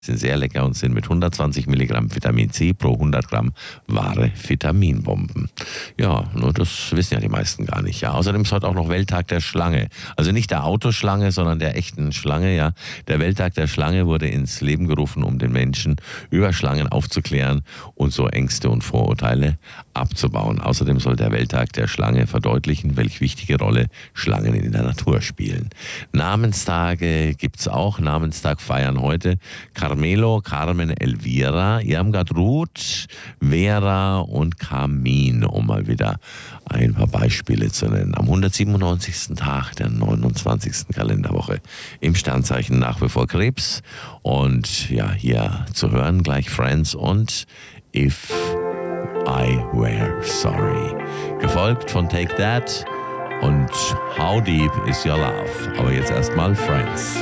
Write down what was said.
sind sehr lecker und sind mit 120 Milligramm Vitamin C pro 100 Gramm wahre Vitaminbomben. Ja, nur das wissen ja die meisten gar nicht. Ja, außerdem ist heute auch noch Welttag der Schlange. Also nicht der Autoschlange, sondern der echten Schlange. Ja, der Welttag der Schlange wurde ins Leben gerufen, um den Menschen über Schlangen aufzuklären und so Ängste und Vorurteile abzubauen. Außerdem soll der Welttag der Schlange verdeutlichen, welche wichtige Rolle Schlangen in der Natur spielen. Namenstage gibt's auch. Namenstag feiern heute Carmelo, Carmen, Elvira, Irmgard, Ruth, Vera und Carmin, um mal wieder ein paar Beispiele zu nennen. Am 197. Tag der 29. Kalenderwoche im Sternzeichen nach wie vor Krebs. Und ja, hier zu hören gleich Friends und If I Were Sorry. Gefolgt von Take That und How Deep Is Your Love. Aber jetzt erstmal Friends.